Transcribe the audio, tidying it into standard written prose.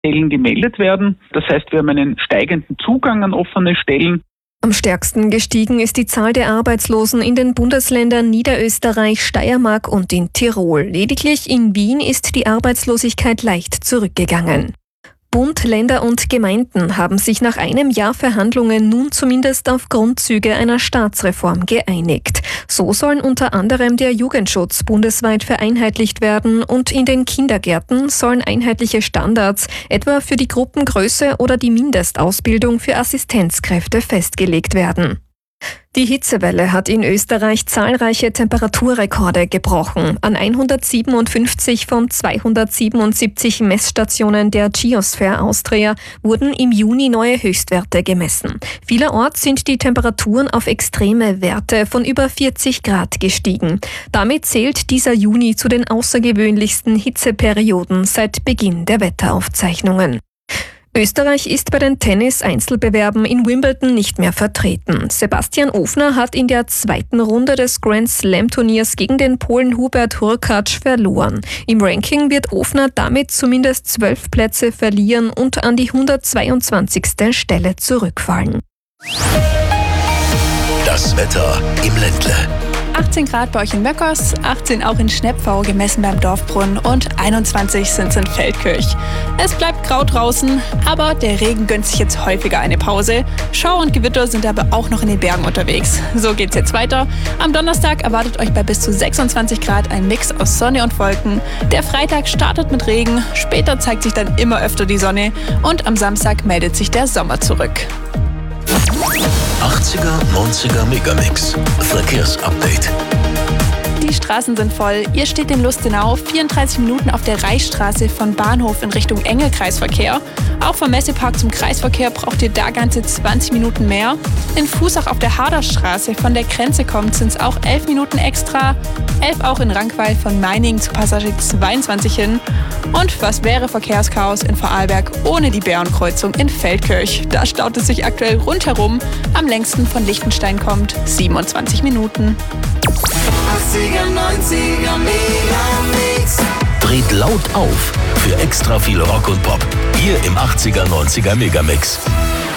Stellen gemeldet werden. Das heißt, wir haben einen steigenden Zugang an offene Stellen. Am stärksten gestiegen ist die Zahl der Arbeitslosen in den Bundesländern Niederösterreich, Steiermark und in Tirol. Lediglich in Wien ist die Arbeitslosigkeit leicht zurückgegangen. Bund, Länder und Gemeinden haben sich nach einem Jahr Verhandlungen nun zumindest auf Grundzüge einer Staatsreform geeinigt. So sollen unter anderem der Jugendschutz bundesweit vereinheitlicht werden und in den Kindergärten sollen einheitliche Standards, etwa für die Gruppengröße oder die Mindestausbildung für Assistenzkräfte festgelegt werden. Die Hitzewelle hat in Österreich zahlreiche Temperaturrekorde gebrochen. An 157 von 277 Messstationen der Geosphere Austria wurden im Juni neue Höchstwerte gemessen. Vielerorts sind die Temperaturen auf extreme Werte von über 40 Grad gestiegen. Damit zählt dieser Juni zu den außergewöhnlichsten Hitzeperioden seit Beginn der Wetteraufzeichnungen. Österreich ist bei den Tennis-Einzelbewerben in Wimbledon nicht mehr vertreten. Sebastian Ofner hat in der zweiten Runde des Grand-Slam-Turniers gegen den Polen Hubert Hurkacz verloren. Im Ranking wird Ofner damit zumindest 12 Plätze verlieren und an die 122. Stelle zurückfallen. Das Wetter im Ländle. 18 Grad bei euch in Möckers, 18 auch in Schneppfau gemessen beim Dorfbrunnen und 21 sind es in Feldkirch. Es bleibt grau draußen, aber der Regen gönnt sich jetzt häufiger eine Pause. Schauer und Gewitter sind aber auch noch in den Bergen unterwegs. So geht's jetzt weiter. Am Donnerstag erwartet euch bei bis zu 26 Grad ein Mix aus Sonne und Wolken. Der Freitag startet mit Regen, später zeigt sich dann immer öfter die Sonne und am Samstag meldet sich der Sommer zurück. 80er, 90er Megamix. Verkehrsupdate. Die Straßen sind voll. Ihr steht in Lustenau 34 Minuten auf der Reichsstraße von Bahnhof in Richtung Engelkreisverkehr. Auch vom Messepark zum Kreisverkehr braucht ihr da ganze 20 Minuten mehr. In Fußach auf der Haderstraße von der Grenze kommt, sind es auch 11 Minuten extra. 11 auch in Rankweil von Meiningen zu Passage 22 hin. Und was wäre Verkehrschaos in Vorarlberg ohne die Bärenkreuzung in Feldkirch? Da staut es sich aktuell rundherum. Am längsten von Liechtenstein kommt 27 Minuten. 80er, 90er Megamix. Dreht laut auf für extra viel Rock und Pop. Hier im 80er, 90er Megamix.